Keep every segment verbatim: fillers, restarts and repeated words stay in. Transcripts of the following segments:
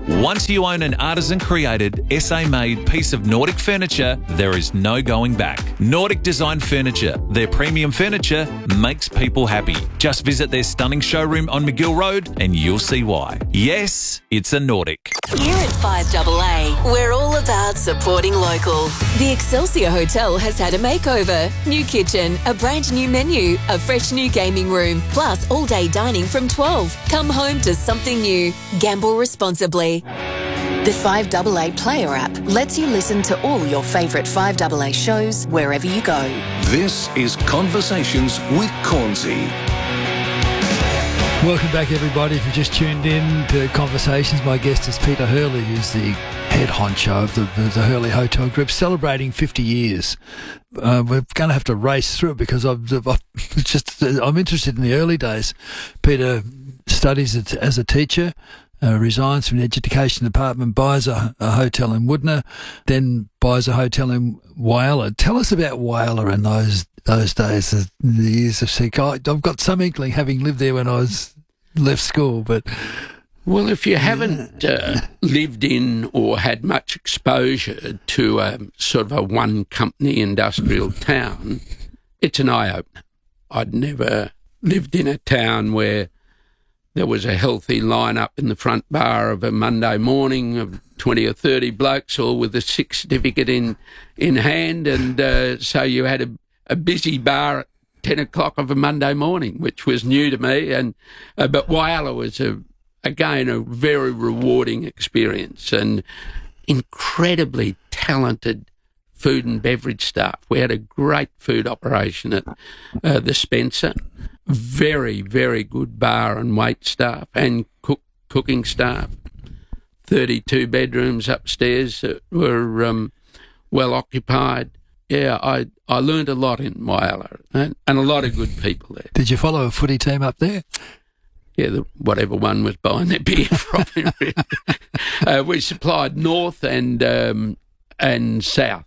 Once you own an artisan-created, S A-made piece of Nordic furniture, there is no going back. Nordic Design Furniture. Their premium furniture makes people happy. Just visit their stunning showroom on McGill Road and you'll see why. Yes, it's a Nordic. Here at five A A, we're all about supporting local. The Excelsior Hotel has had a makeover. New kitchen, a brand new menu, a fresh new gaming room, plus all-day dining from twelve. Come home to something new. Gamble responsibly. The five A A Player app lets you listen to all your favourite five A A shows wherever you go. This is Conversations with Cornsey. Welcome back, everybody. If you just tuned in to Conversations, my guest is Peter Hurley, who's the head honcho of the, the, the Hurley Hotel Group, celebrating fifty years. Uh, we're going to have to race through it because I've, I've just I'm interested in the early days. Peter studies as a teacher. Uh, resigns from the education department, buys a, a hotel in Woodner, then buys a hotel in Whyalla. Tell us about Whyalla in those those days, the, the years of sick. I, I've got some inkling, having lived there when I was left school, but well, if you haven't uh, lived in or had much exposure to a sort of a one company industrial town, it's an eye opener. I'd never lived in a town where there was a healthy line-up in the front bar of a Monday morning of twenty or thirty blokes, all with a sick certificate in, in hand, and uh, so you had a, a busy bar at ten o'clock of a Monday morning, which was new to me. And uh, but Whyalla was, a, again, a very rewarding experience and incredibly talented food and beverage staff. We had a great food operation at uh, the Spencer. Very, very good bar and wait staff and cook, cooking staff. thirty-two bedrooms upstairs that were um, well occupied. Yeah, I I learned a lot in Whyalla and, and a lot of good people there. Did you follow a footy team up there? Yeah, the, whatever one was buying their beer from. uh, we supplied north and um, and south.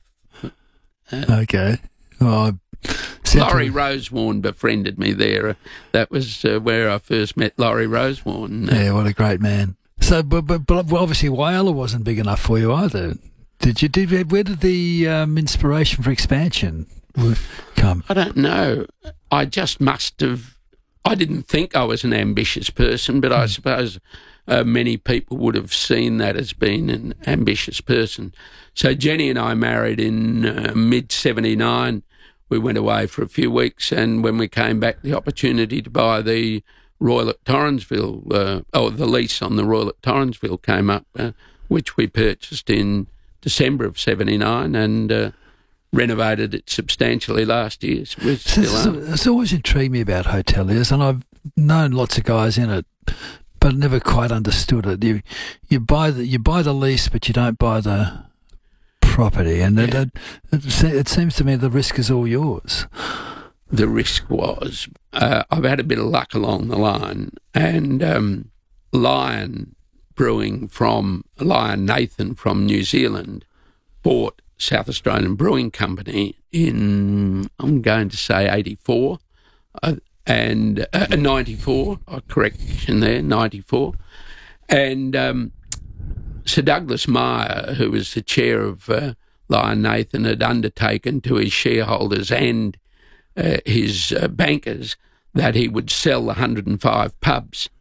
Uh, okay. Oh, Laurie Rosewarne befriended me there. That was uh, where I first met Laurie Rosewarne. Yeah, what a great man. So, but, but, but obviously Whyalla wasn't big enough for you either. Did you? Did where did the um, inspiration for expansion come? I don't know. I just must have. I didn't think I was an ambitious person, but I mm. suppose uh, many people would have seen that as being an ambitious person. So Jenny and I married in uh, mid seventy-nine. We went away for a few weeks, and when we came back, the opportunity to buy the Royal at Torrensville, uh, oh, the lease on the Royal at Torrensville came up, uh, which we purchased in December of seventy-nine and uh, renovated it substantially last year. So we're still it's, it's always intrigued me about hoteliers, and I've known lots of guys in it, but never quite understood it. You you buy the you buy the lease, but you don't buy the property, and yeah. it, it, it seems to me the risk is all yours. The risk was, uh, I've had a bit of luck along the line, and um, Lion Brewing from, Lion Nathan from New Zealand bought South Australian Brewing Company in, I'm going to say eighty-four, uh, and uh, ninety-four, a correction there, ninety-four, and um, Sir Douglas Meyer, who was the chair of uh, Lion Nathan, had undertaken to his shareholders and uh, his uh, bankers that he would sell the one hundred five pubs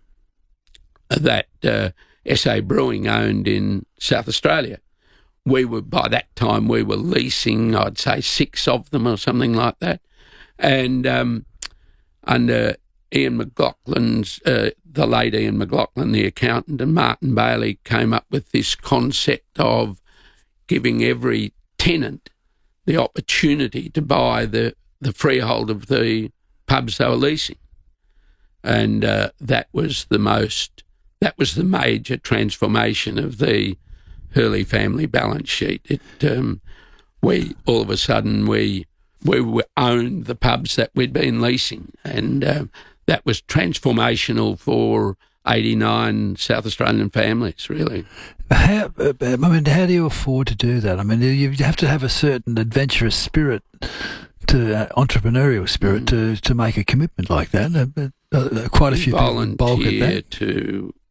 that uh, S A Brewing owned in South Australia. We were, by that time, we were leasing, I'd say, six of them or something like that. And um, under Ian McLaughlin's, uh, the late Ian McLaughlin, the accountant, and Martin Bailey came up with this concept of giving every tenant the opportunity to buy the, the freehold of the pubs they were leasing. And uh, that was the most, that was the major transformation of the Hurley family balance sheet. It, um, we, all of a sudden, we, we owned the pubs that we'd been leasing, and uh, that was transformational for eighty-nine South Australian families, really. How, I mean, how do you afford to do that? I mean, you have to have a certain adventurous spirit, to uh, entrepreneurial spirit, mm. to, to make a commitment like that. Uh, uh, quite a few people balk at that. to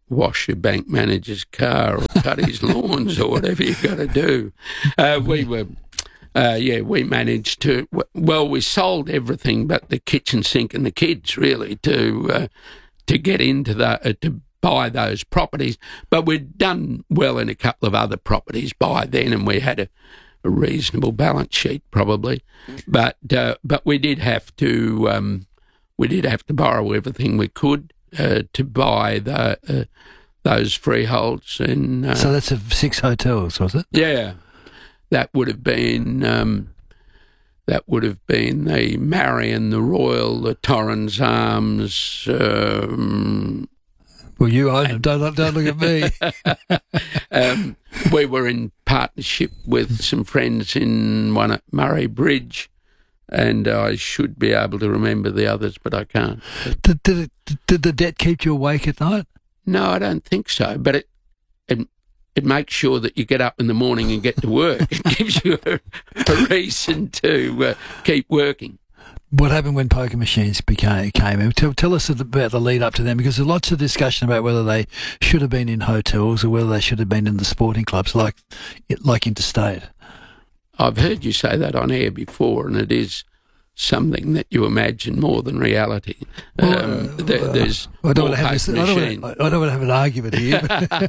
wash your bank manager's car or cut his lawns or whatever you got to do. Uh, we were, uh, yeah, we managed to, well, we sold everything but the kitchen sink and the kids, really, to uh, to get into the, uh, to buy those properties. But we'd done well in a couple of other properties by then, and we had a, a reasonable balance sheet, probably. But uh, but we did have to um, we did have to borrow everything we could uh, to buy the uh, those freeholds. And uh, so that's a six hotels, was it? Yeah, that would have been um, that would have been the Marion, the Royal, the Torrens Arms. Um, well, you own them. Don't, don't look at me. um, we were in partnership with some friends in one at Murray Bridge, and I should be able to remember the others, but I can't. Did, did, it, did the debt keep you awake at night? No, I don't think so, but it, it it makes sure that you get up in the morning and get to work. It gives you a, a reason to uh, keep working. What happened when poker machines became came in? Tell, tell us about the lead up to them, because there's lots of discussion about whether they should have been in hotels or whether they should have been in the sporting clubs, like like interstate. I've heard you say that on air before, and it is something that you imagine more than reality. Well, um, there, there's I don't, more want to have a, I, don't want to, I don't want to have an argument here.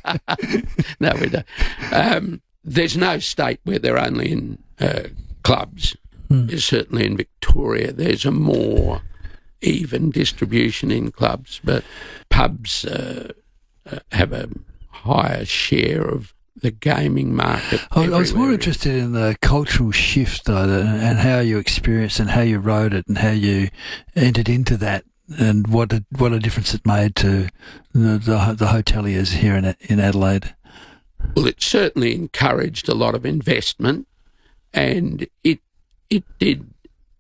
No, we don't. Um, there's no state where they're only in uh, clubs. Hmm. Certainly in Victoria, there's a more even distribution in clubs, but pubs uh, uh, have a higher share of the gaming market. I, I was more interested in the cultural shift, though, and how you experienced and how you rode it and how you entered into that, and what a, what a difference it made to the, the, the hoteliers here in in Adelaide. Well, it certainly encouraged a lot of investment, and it it did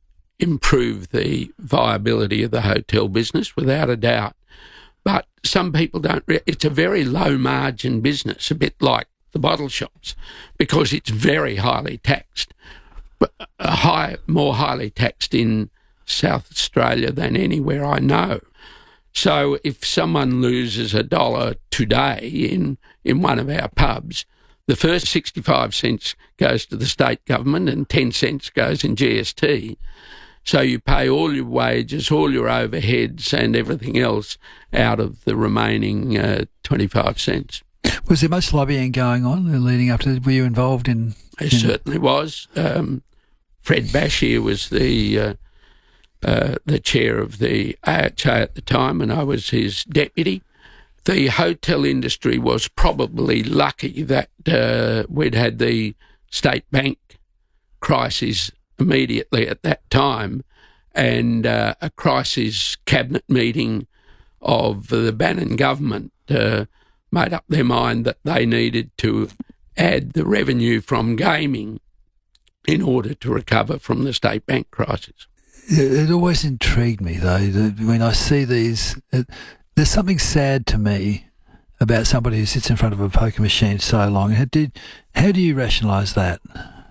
improve the viability of the hotel business, without a doubt. But some people don't. Re- it's a very low margin business, a bit like the bottle shops, because it's very highly taxed, but a high, more highly taxed in South Australia than anywhere I know. So if someone loses a dollar today in, in one of our pubs, the first sixty-five cents goes to the state government and ten cents goes in G S T. So you pay all your wages, all your overheads and everything else out of the remaining uh, twenty-five cents. Was there much lobbying going on leading up to it? Were you involved in... There in... certainly was. Um, Fred Bashir was the uh, uh, the chair of the A H A at the time, and I was his deputy. The hotel industry was probably lucky that uh, we'd had the state bank crisis immediately at that time, and uh, a crisis cabinet meeting of the Bannon government uh, made up their mind that they needed to add the revenue from gaming in order to recover from the state bank crisis. It always intrigued me, though, that when I see these, it, there's something sad to me about somebody who sits in front of a poker machine so long. How do, how do you rationalise that?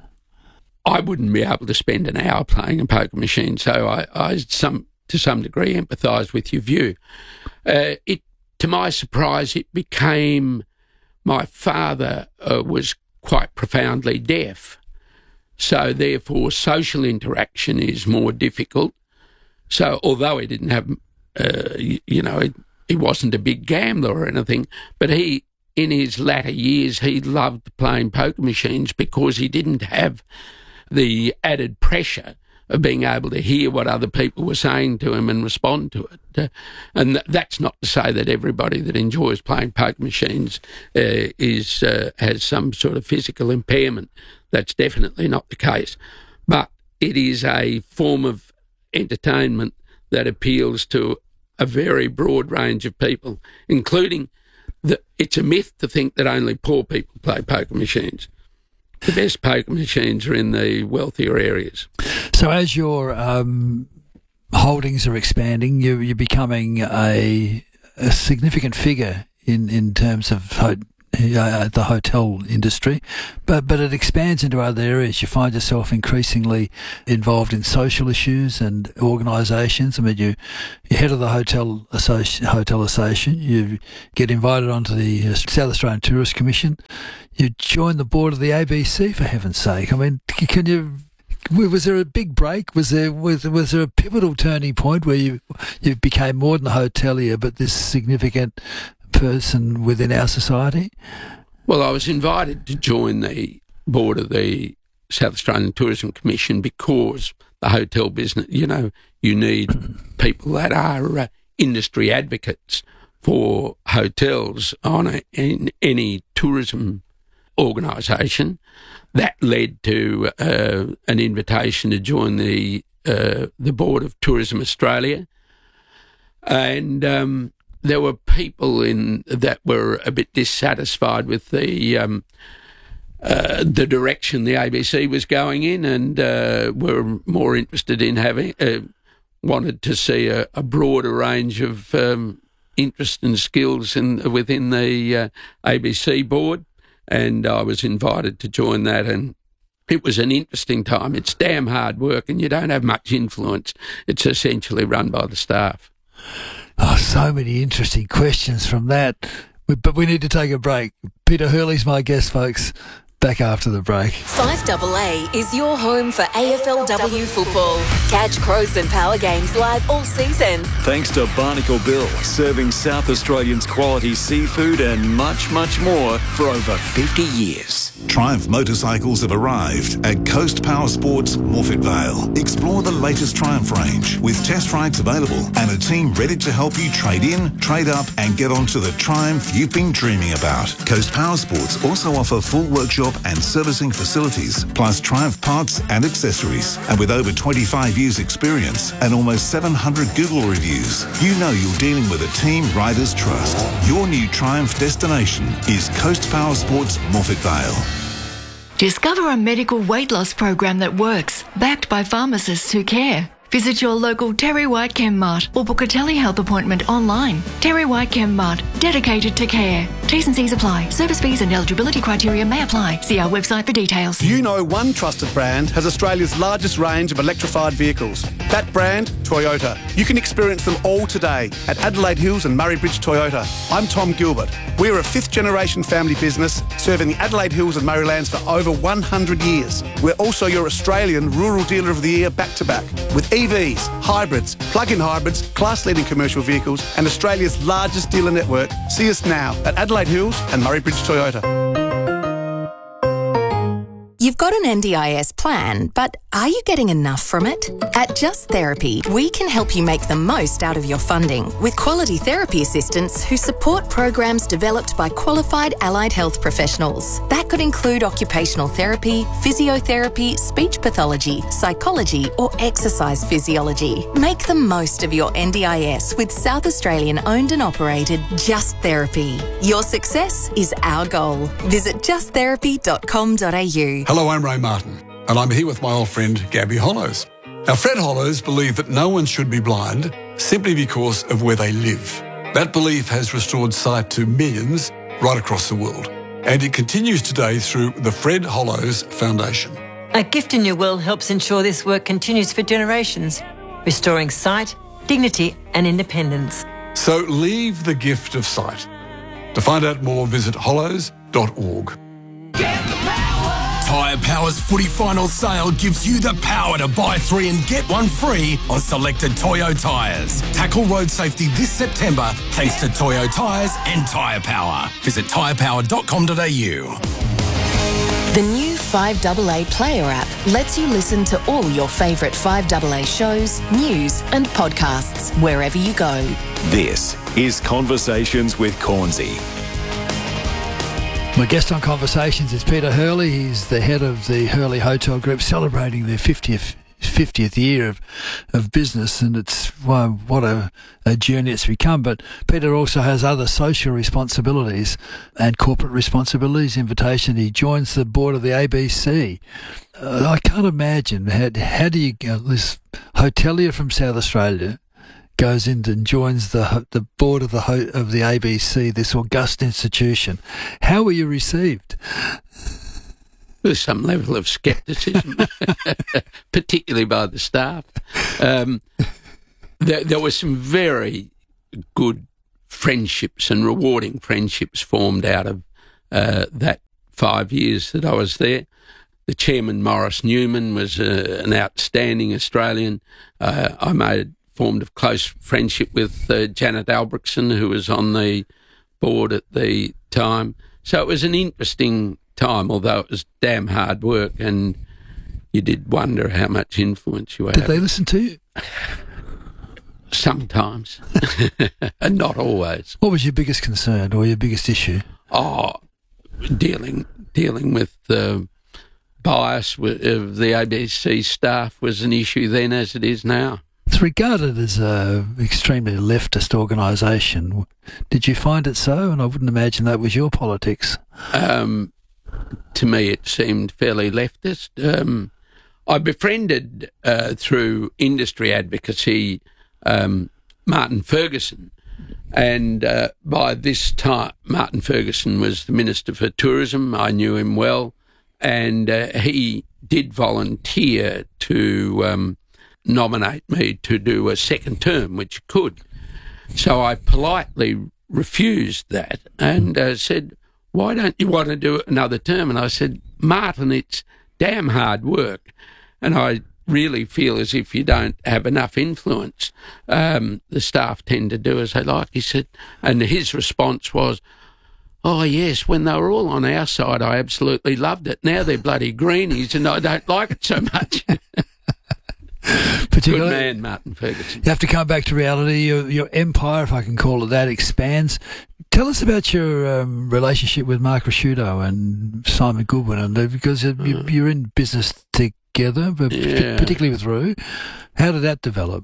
I wouldn't be able to spend an hour playing a poker machine, so I, I some to some degree empathise with your view. Uh, it, to my surprise, it became, my father uh, was quite profoundly deaf, so therefore social interaction is more difficult. So although he didn't have, uh, you, you know, he, he wasn't a big gambler or anything, but he, in his latter years, he loved playing poker machines because he didn't have the added pressure of being able to hear what other people were saying to him and respond to it. Uh, and th- that's not to say that everybody that enjoys playing poker machines uh, is uh, has some sort of physical impairment. That's definitely not the case. But it is a form of entertainment that appeals to a very broad range of people, including the, it's a myth to think that only poor people play poker machines. The best poker machines are in the wealthier areas. So as your um, holdings are expanding, you, you're becoming a, a significant figure in, in terms of ho- uh, the hotel industry, but but it expands into other areas. You find yourself increasingly involved in social issues and organisations. I mean, you, you're head of the hotel associ- hotel association. You get invited onto the South Australian Tourist Commission. You join the board of the A B C, for heaven's sake. I mean, can you? Was there a big break? Was there was was there a pivotal turning point where you you became more than a hotelier, but this significant person within our society? Well, I was invited to join the board of the South Australian Tourism Commission because the hotel business, you know, you need people that are uh, industry advocates for hotels on a, in any tourism organisation. That led to uh, an invitation to join the uh, the board of Tourism Australia, and um, there were people in that were a bit dissatisfied with the um, uh, the direction the A B C was going in, and uh, were more interested in having uh, wanted to see a, a broader range of um, interest and skills in within the uh, A B C board. And I was invited to join that, and it was an interesting time. It's damn hard work, and you don't have much influence. It's essentially run by the staff. Oh, so many interesting questions from that. But we need to take a break. Peter Hurley's my guest, folks. Back after the break. five A A is your home for A F L W football. Catch Crows and Power games live all season. Thanks to Barnacle Bill, serving South Australians quality seafood and much, much more for over fifty years. Triumph motorcycles have arrived at Coast Power Sports, Morphett Vale. Explore the latest Triumph range with test rides available and a team ready to help you trade in, trade up and get onto the Triumph you've been dreaming about. Coast Power Sports also offer full workshop and servicing facilities, plus Triumph parts and accessories. And with over twenty-five years experience and almost seven hundred Google reviews, you know you're dealing with a team riders trust. Your new Triumph destination is Coast Power Sports, Morphett Vale. Discover a medical weight loss program that works, backed by pharmacists who care. Visit your local Terry White Chem Mart or book a telehealth appointment online. Terry White Chem Mart, dedicated to care. T's and C's apply. Service fees and eligibility criteria may apply. See our website for details. Do you know one trusted brand has Australia's largest range of electrified vehicles? That brand, Toyota. You can experience them all today at Adelaide Hills and Murray Bridge Toyota. I'm Tom Gilbert. We're a fifth generation family business serving the Adelaide Hills and Murraylands for over one hundred years. We're also your Australian Rural Dealer of the Year back to back with E Vs, hybrids, plug-in hybrids, class-leading commercial vehicles and Australia's largest dealer network. See us now at Adelaide Hills and Murray Bridge Toyota. You've got an N D I S plan, but are you getting enough from it? At Just Therapy, we can help you make the most out of your funding with quality therapy assistants who support programs developed by qualified allied health professionals. That could include occupational therapy, physiotherapy, speech pathology, psychology, or exercise physiology. Make the most of your N D I S with South Australian owned and operated Just Therapy. Your success is our goal. Visit just therapy dot com dot a u. Hello, I'm Ray Martin, and I'm here with my old friend Gabby Hollows. Now, Fred Hollows believed that no one should be blind simply because of where they live. That belief has restored sight to millions right across the world, and it continues today through the Fred Hollows Foundation. A Gift in Your Will helps ensure this work continues for generations, restoring sight, dignity and independence. So leave the gift of sight. To find out more, visit hollows dot org. Tyre Power's footy final sale gives you the power to buy three and get one free on selected Toyo tyres. Tackle road safety this September thanks to Toyo tyres and Tyre Power. Visit tyre power dot com dot a u. The new five A A Player app lets you listen to all your favourite five A A shows, news and podcasts wherever you go. This is Conversations with Cornsey. My guest on Conversations is Peter Hurley. He's the head of the Hurley Hotel Group, celebrating their fiftieth fiftieth year of, of business, and it's well, what a, a journey it's become. But Peter also has other social responsibilities and corporate responsibilities. Invitation, he joins the board of the A B C. Uh, I can't imagine how, how do you, uh, this hotelier from South Australia goes in and joins the the board of the ho- of the A B C, this august institution. How were you received? With some level of scepticism, particularly by the staff. Um, there, there were some very good friendships and rewarding friendships formed out of uh, that five years that I was there. The chairman, Morris Newman, was uh, an outstanding Australian. Uh, I made formed a close friendship with uh, Janet Albrechtsen, who was on the board at the time. So it was an interesting time, although it was damn hard work, and you did wonder how much influence you had. Did they listen to you? Sometimes, and not always. What was your biggest concern or your biggest issue? Oh, dealing dealing with uh, bias of the A B C staff was an issue then, as it is now. It's regarded as an extremely leftist organisation. Did you find it so? And I wouldn't imagine that was your politics. Um, to me, it seemed fairly leftist. Um, I befriended, uh, through industry advocacy, um, Martin Ferguson. And uh, by this time, Martin Ferguson was the Minister for Tourism. I knew him well. And uh, he did volunteer to um, nominate me to do a second term, which he could. So I politely refused that and uh, said, why don't you want to do another term? And I said, Martin, it's damn hard work. And I really feel as if you don't have enough influence. Um, the staff tend to do as they like. He said, and his response was, oh, yes, when they were all on our side, I absolutely loved it. Now they're bloody greenies and I don't like it so much. But you Good gotta, man, Martin Ferguson. You have to come back to reality. Your, your empire, if I can call it that, expands. Tell us about your um, relationship with Mark Ricciuto and Simon Goodwin, and because you, Mm. you're in business together, but Yeah. particularly with Roo. How did that develop?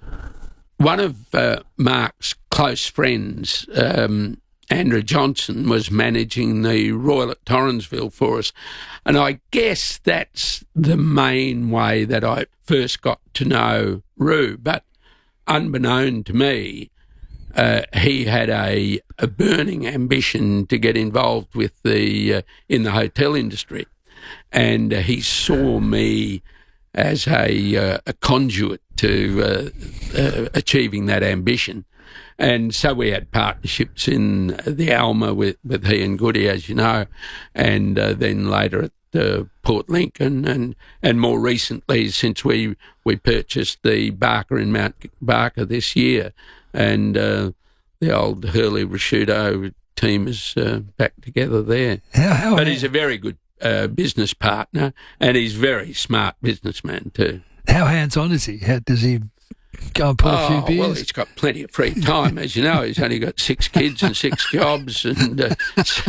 One of uh, Mark's close friends, um, Andrew Johnson, was managing the Royal at Torrensville for us. And I guess that's the main way that I first got to know Roo. But unbeknown to me, uh, he had a, a burning ambition to get involved with the uh, in the hotel industry. And uh, he saw me as a, uh, a conduit to uh, uh, achieving that ambition. And so we had partnerships in the Alma with, with he and Goody, as you know, and uh, then later at uh, Port Lincoln, and, and more recently since we, we purchased the Barker in Mount Barker this year, and uh, the old Hurley Ricciuto team is uh, back together there. How, how, but he's a very good uh, business partner, and he's a very smart businessman too. How hands-on is he? How, does he go and put oh, a few beers? Well, he's got plenty of free time, as you know. He's only got six kids and six jobs, and uh, so,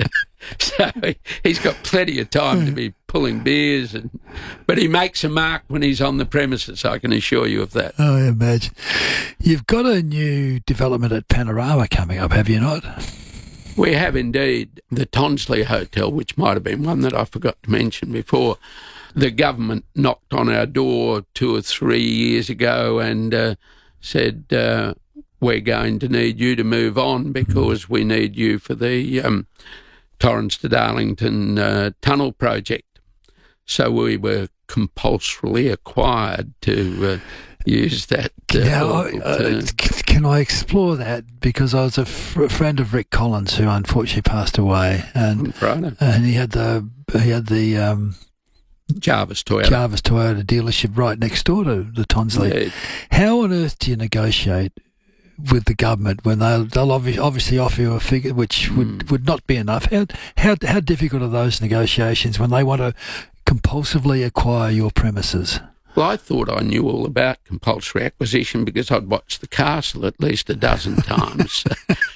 so he's got plenty of time to be pulling beers. And but he makes a mark when he's on the premises, I can assure you of that. Oh, I imagine. You've got a new development at Panorama coming up, have you not? We have indeed. The Tonsley Hotel, which might have been one that I forgot to mention before. The government knocked on our door two or three years ago and uh, said, uh, we're going to need you to move on because we need you for the um, Torrens to Darlington uh, tunnel project. So we were compulsorily acquired to uh, use that. Uh, now, uh, can I explore that? Because I was a f- friend of Rick Collins, who unfortunately passed away, and and he had the he had the um, Jarvis Toyota Jarvis Toyota dealership right next door to the Tonsley. Yeah. How on earth do you negotiate with the government when they'll, they'll obvi- obviously offer you a figure which would, mm. would not be enough? How, how how difficult are those negotiations when they want to compulsively acquire your premises? Well, I thought I knew all about compulsory acquisition because I'd watched The Castle at least a dozen times.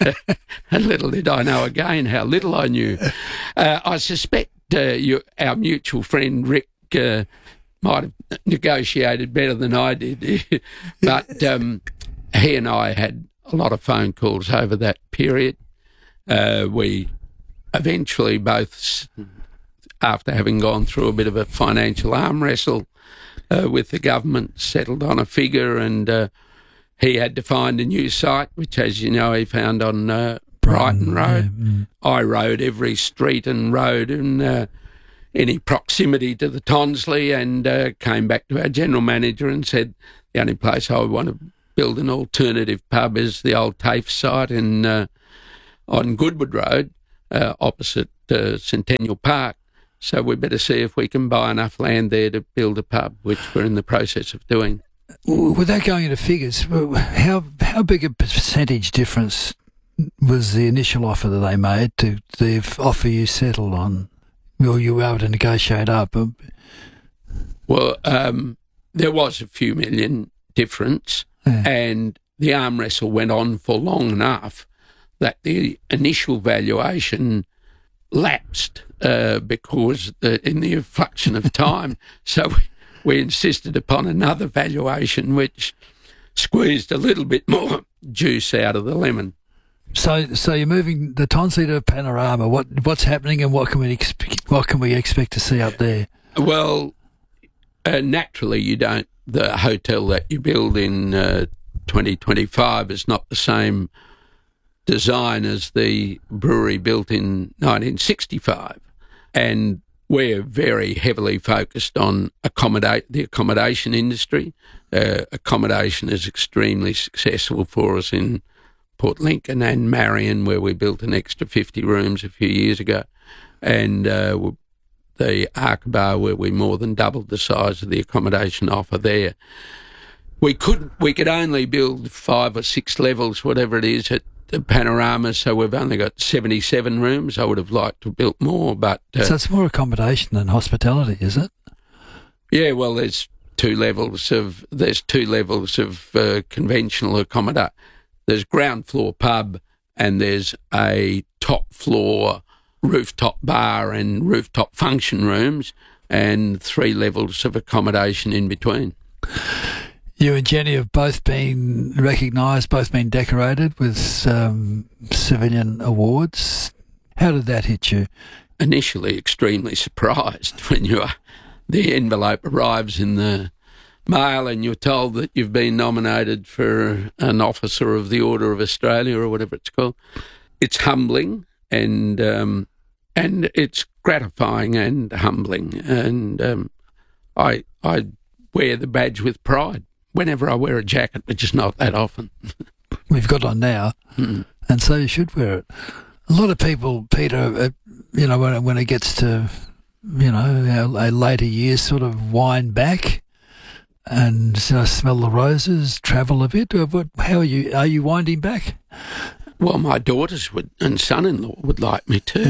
And little did I know again how little I knew. Uh, I suspect uh, you, our mutual friend Rick uh, might have negotiated better than I did. But um, he and I had a lot of phone calls over that period. Uh, we eventually both, after having gone through a bit of a financial arm wrestle, Uh, with the government, settled on a figure, and uh, he had to find a new site, which, as you know, he found on uh, Brighton Road. Yeah, mm. I rode every street and road in uh, any proximity to the Tonsley, and uh, came back to our general manager and said the only place I would want to build an alternative pub is the old TAFE site in uh, on Goodwood Road, uh, opposite uh, Centennial Park. So we better see if we can buy enough land there to build a pub, which we're in the process of doing. Without going into figures, how how big a percentage difference was the initial offer that they made to the offer you settled on? Or you were able to negotiate up? Well, um, there was a few million difference, yeah. And the arm wrestle went on for long enough that the initial valuation lapsed uh, because the, in the inflection of time. So we, we insisted upon another valuation, which squeezed a little bit more juice out of the lemon. So, so you're moving the Tonsley to Panorama. What what's happening, and what can we expect? What can we expect to see up there? Well, uh, naturally, you don't. The hotel that you build in uh, twenty twenty-five is not the same design as the brewery built in nineteen sixty-five, and we're very heavily focused on accommodate the accommodation industry. Uh, accommodation is extremely successful for us in Port Lincoln and Marion, where we built an extra fifty rooms a few years ago, and uh, the Arkabar, where we more than doubled the size of the accommodation offer there. We could we could only build five or six levels, whatever it is, at the Panorama, so we've only got seventy-seven rooms. I would have liked to have built more, but... Uh, so it's more accommodation than hospitality, is it? Yeah, well, there's two levels of there's two levels of uh, conventional accommodation. There's ground floor pub, and there's a top floor rooftop bar and rooftop function rooms, and three levels of accommodation in between. You and Jenny have both been recognised, both been decorated with um, civilian awards. How did that hit you? Initially, extremely surprised when you are, the envelope arrives in the mail and you're told that you've been nominated for an Officer of the Order of Australia or whatever it's called. It's humbling, and um, and it's gratifying and humbling, and um, I I wear the badge with pride whenever I wear a jacket, which is not that often. We've got on now, mm. and so you should wear it. A lot of people, Peter, uh, you know, when when it gets to, you know, our, our later years, sort of wind back and you know, smell the roses, travel a bit. What, how are you? Are you winding back? Well, my daughters would and son-in-law would like me to,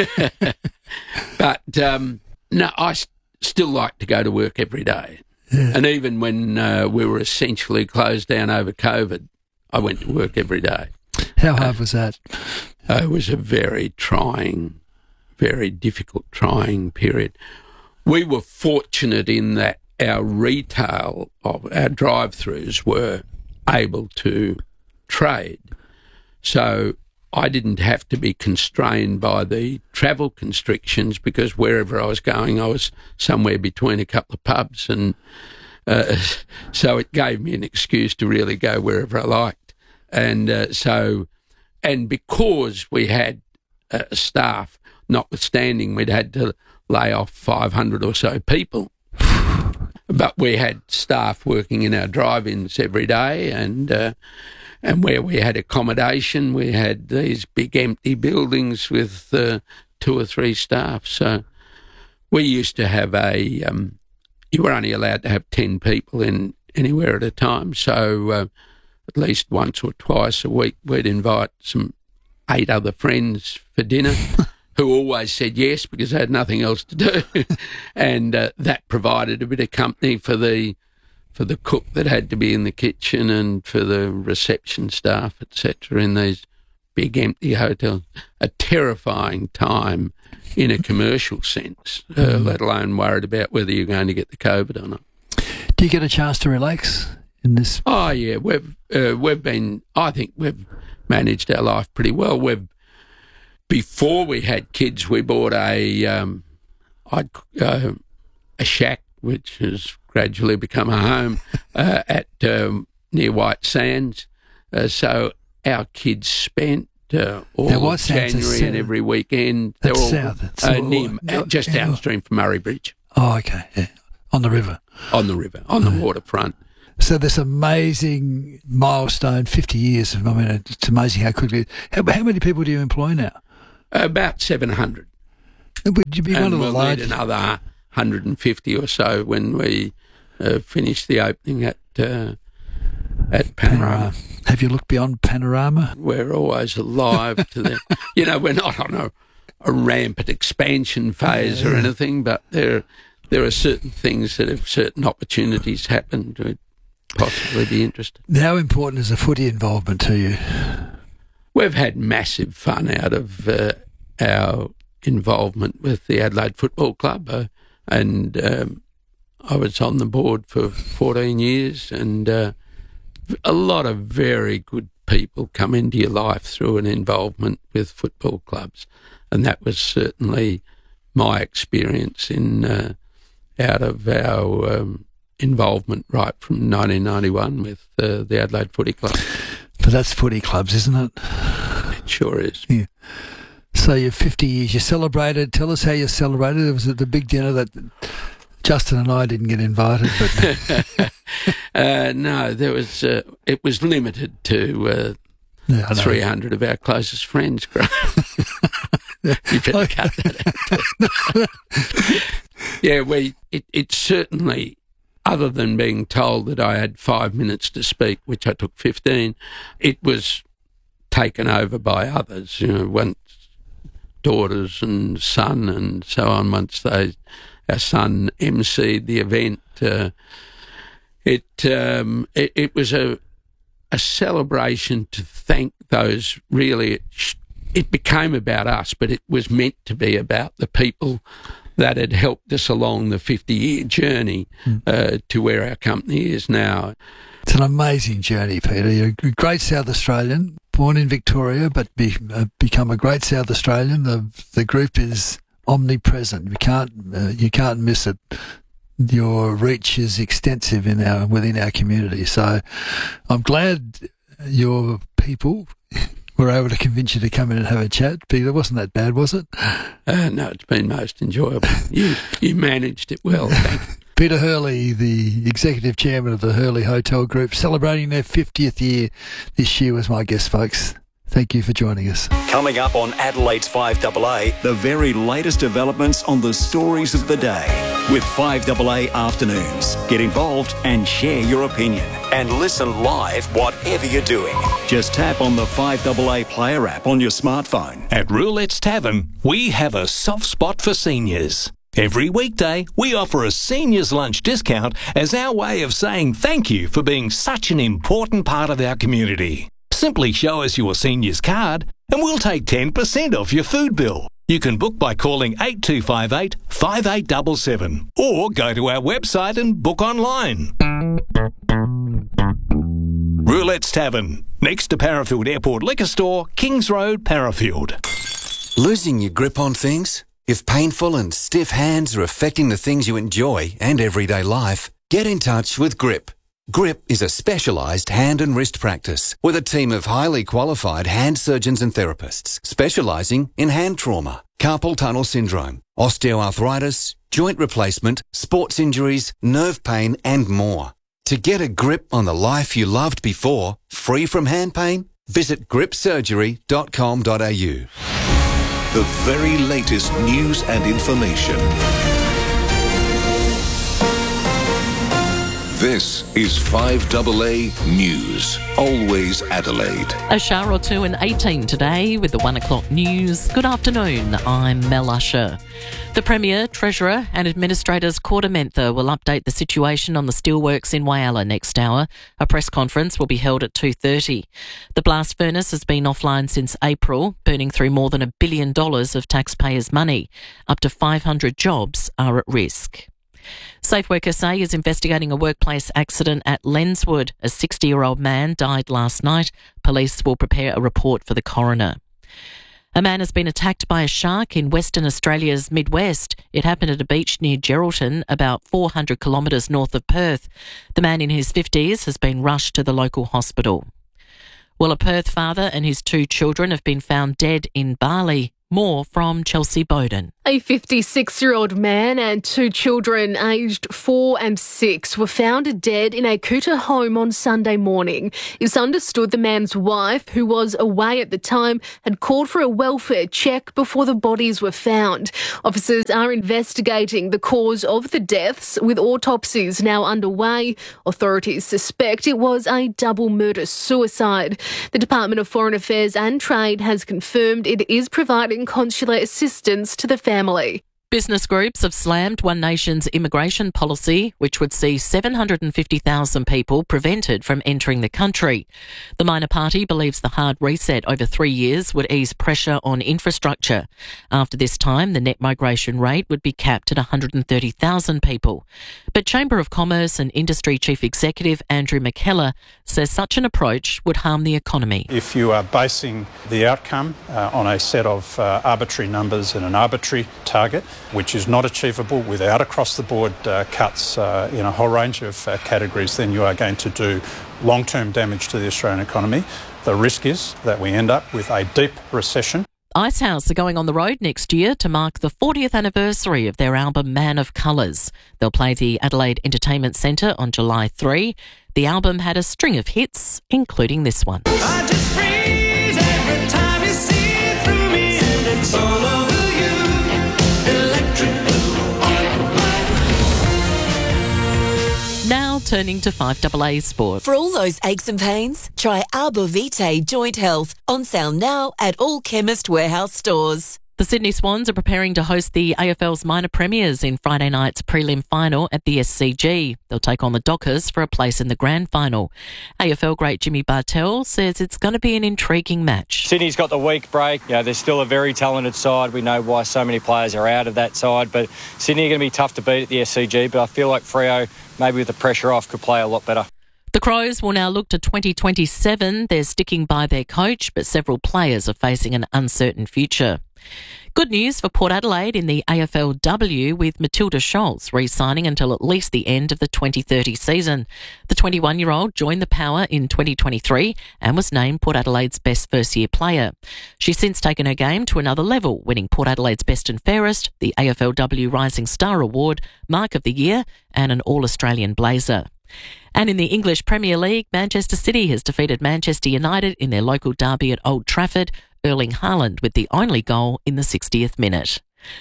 but um, no, I s- still like to go to work every day. Yeah. And even when uh, we were essentially closed down over COVID, I went to work every day. How hard uh, was that? Uh, it was a very trying, very difficult, trying period. We were fortunate in that our retail of our drive-throughs were able to trade. So I didn't have to be constrained by the travel constrictions, because wherever I was going, I was somewhere between a couple of pubs, and uh, so it gave me an excuse to really go wherever I liked. And uh, so, and because we had uh, staff, notwithstanding we'd had to lay off five hundred or so people, but we had staff working in our drive-ins every day, and uh, and where we had accommodation, we had these big empty buildings with uh, two or three staff. So we used to have a, um, you were only allowed to have ten people in anywhere at a time. So uh, at least once or twice a week, we'd invite some eight other friends for dinner who always said yes because they had nothing else to do. And uh, that provided a bit of company for the for the cook that had to be in the kitchen, and for the reception staff, et cetera, in these big empty hotels. A terrifying time in a commercial sense, uh, let alone worried about whether you're going to get the COVID or not. Do you get a chance to relax in this? Oh, yeah. We've, uh, we've been, I think we've managed our life pretty well. We've, before we had kids, we bought a, um, I'd, uh, a shack, which has gradually become a home, uh, at um, near White Sands. Uh, so our kids spent uh, all of January and every weekend. That's all, south. That's uh, all, near, no, just yeah. downstream from Murray Bridge. Oh, okay. Yeah. On the river. On the river, on the waterfront. So this amazing milestone, fifty years. I mean, it's amazing how quickly. How, how many people do you employ now? About seven hundred. Would you be and one of the we'll large? need another one hundred fifty or so when we uh, finish the opening at uh, at Panorama. Have you looked beyond Panorama? We're always alive to the. You know, we're not on a, a rampant expansion phase Yeah. or anything, but there there are certain things that if certain opportunities happen, we'd possibly be interested. How important is the footy involvement to you? We've had massive fun out of uh, our involvement with the Adelaide Football Club, uh, and um, I was on the board for fourteen years, and uh, a lot of very good people come into your life through an involvement with football clubs, and that was certainly my experience in uh, out of our um, involvement right from nineteen ninety-one with uh, the Adelaide Footy Club. But that's footy clubs, isn't it? It sure is. Yeah. So you're fifty years. You celebrated. Tell us how you celebrated. It was at the big dinner that Justin and I didn't get invited. But uh, no, there was. Uh, it was limited to uh, yeah, three hundred of our closest friends. You better cut that out. Yeah, we. It, it certainly. Other than being told that I had five minutes to speak, which I took fifteen, it was taken over by others, you know, once daughters and son and so on. Once they, our son emceed the event, uh, it, um, it it was a a celebration to thank those really. It, it became about us, but it was meant to be about the people that had helped us along the fifty-year journey uh, to where our company is now. It's an amazing journey, Peter. You're a great South Australian, born in Victoria, but be, uh, become a great South Australian. The the group is omnipresent. You can't uh, you can't miss it. Your reach is extensive in our within our community. So I'm glad your people were able to convince you to come in and have a chat. Peter, wasn't that bad, was it? Uh, no, it's been most enjoyable. You you managed it well, thank you. Peter Hurley, the Executive Chairman of the Hurley Hotel Group, celebrating their fiftieth year this year, was my guest, folks. Thank you for joining us. Coming up on Adelaide's five double A, the very latest developments on the stories of the day with five double A Afternoons. Get involved and share your opinion. And listen live whatever you're doing. Just tap on the five double A Player app on your smartphone. At Roulette's Tavern, we have a soft spot for seniors. Every weekday, we offer a seniors lunch discount as our way of saying thank you for being such an important part of our community. Simply show us your seniors card and we'll take ten percent off your food bill. You can book by calling eight two five eight, five eight seven seven or go to our website and book online. Roulette's Tavern, next to Parafield Airport Liquor Store, Kings Road, Parafield. Losing your grip on things? If painful and stiff hands are affecting the things you enjoy and everyday life, get in touch with Grip. Grip is a specialised hand and wrist practice with a team of highly qualified hand surgeons and therapists specialising in hand trauma, carpal tunnel syndrome, osteoarthritis, joint replacement, sports injuries, nerve pain and more. To get a grip on the life you loved before, free from hand pain, visit grip surgery dot com dot a u. The very latest news and information. This is five double A News. Always Adelaide. A shower or two and eighteen today with the one o'clock news. Good afternoon, I'm Mel Usher. The Premier, Treasurer and Administrators Kordamentha will update the situation on the steelworks in Whyalla next hour. A press conference will be held at two thirty. The blast furnace has been offline since April, burning through more than a billion dollars of taxpayers' money. Up to five hundred jobs are at risk. SafeWork S A is investigating a workplace accident at Lenswood. A sixty-year-old man died last night. Police will prepare a report for the coroner. A man has been attacked by a shark in Western Australia's Midwest. It happened at a beach near Geraldton, about four hundred kilometres north of Perth. The man in his fifties has been rushed to the local hospital. Well, a Perth father and his two children have been found dead in Bali. More from Chelsea Bowden. A fifty-six-year-old man and two children aged four and six were found dead in a Kuta home on Sunday morning. It's understood the man's wife, who was away at the time, had called for a welfare check before the bodies were found. Officers are investigating the cause of the deaths, with autopsies now underway. Authorities suspect it was a double murder-suicide. The Department of Foreign Affairs and Trade has confirmed it is providing consular assistance to the family. Business groups have slammed One Nation's immigration policy, which would see seven hundred fifty thousand people prevented from entering the country. The minor party believes the hard reset over three years would ease pressure on infrastructure. After this time, the net migration rate would be capped at one hundred thirty thousand people. But Chamber of Commerce and Industry Chief Executive Andrew McKellar says such an approach would harm the economy. If you are basing the outcome uh, on a set of uh, arbitrary numbers and an arbitrary target, which is not achievable without across-the-board uh, cuts uh, in a whole range of uh, categories, then you are going to do long-term damage to the Australian economy. The risk is that we end up with a deep recession. Icehouse are going on the road next year to mark the fortieth anniversary of their album Man of Colours. They'll play the Adelaide Entertainment Centre on July third. The album had a string of hits, including this one. I just freeze every time you see through me, and it's all over you. Electric blue on Now turning to five A A Sport. For all those aches and pains, try Arborvitae Joint Health, on sale now at all Chemist Warehouse stores. The Sydney Swans are preparing to host the A F L's minor premiers in Friday night's prelim final at the S C G. They'll take on the Dockers for a place in the grand final. A F L great Jimmy Bartell says it's going to be an intriguing match. Sydney's got the week break. You know, they're still a very talented side. We know why so many players are out of that side, but Sydney are going to be tough to beat at the S C G, but I feel like Freo, maybe with the pressure off, could play a lot better. The Crows will now look to twenty twenty-seven. They're sticking by their coach, but several players are facing an uncertain future. Good news for Port Adelaide in the A F L W, with Matilda Schultz re-signing until at least the end of the twenty thirty season. The twenty-one-year-old joined the Power in twenty twenty-three and was named Port Adelaide's best first-year player. She's since taken her game to another level, winning Port Adelaide's Best and Fairest, the A F L W Rising Star Award, Mark of the Year and an All-Australian Blazer. And in the English Premier League, Manchester City has defeated Manchester United in their local derby at Old Trafford, Erling Haaland with the only goal in the sixtieth minute.